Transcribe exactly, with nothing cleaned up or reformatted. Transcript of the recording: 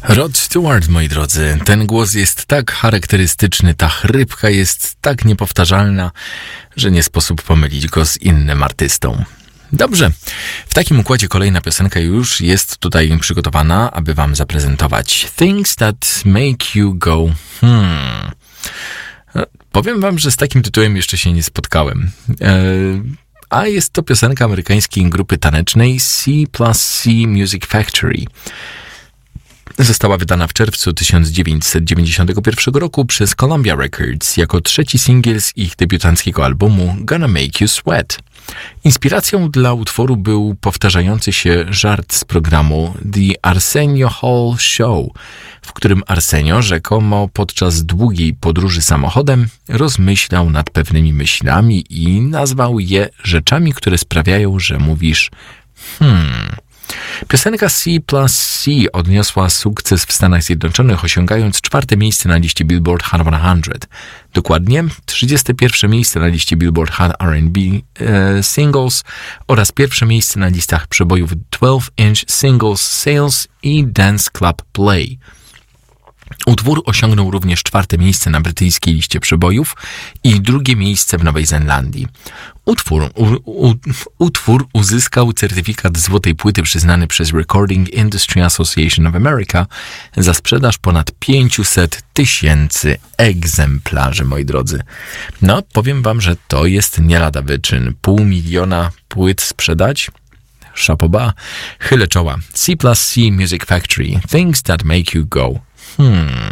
Rod Stewart, moi drodzy, ten głos jest tak charakterystyczny, ta chrypka jest tak niepowtarzalna, że nie sposób pomylić go z innym artystą. Dobrze, w takim układzie kolejna piosenka już jest tutaj przygotowana, aby wam zaprezentować. Things That Make You Go Hmm. Powiem wam, że z takim tytułem jeszcze się nie spotkałem. Eee, a jest to piosenka amerykańskiej grupy tanecznej C plus C Music Factory. Została wydana w czerwcu tysiąc dziewięćset dziewięćdziesiątego pierwszego roku przez Columbia Records jako trzeci singiel z ich debiutanckiego albumu Gonna Make You Sweat. Inspiracją dla utworu był powtarzający się żart z programu The Arsenio Hall Show, w którym Arsenio rzekomo podczas długiej podróży samochodem rozmyślał nad pewnymi myślami i nazwał je rzeczami, które sprawiają, że mówisz hmm... Piosenka C plus C odniosła sukces w Stanach Zjednoczonych, osiągając czwarte miejsce na liście Billboard Hot sto. Dokładnie trzydzieste pierwsze miejsce na liście Billboard Hot R and B e, Singles oraz pierwsze miejsce na listach przebojów twelve inch Singles Sales i Dance Club Play. Utwór osiągnął również czwarte miejsce na brytyjskiej liście przebojów i drugie miejsce w Nowej Zelandii. Utwór, u, u, utwór uzyskał certyfikat złotej płyty przyznany przez Recording Industry Association of America za sprzedaż ponad pięćset tysięcy egzemplarzy, moi drodzy. No, powiem wam, że to jest nie lada wyczyn. Pół miliona płyt sprzedać? Szapoba. Chylę czoła. C plus C Music Factory. Things That Make You Go Hmm.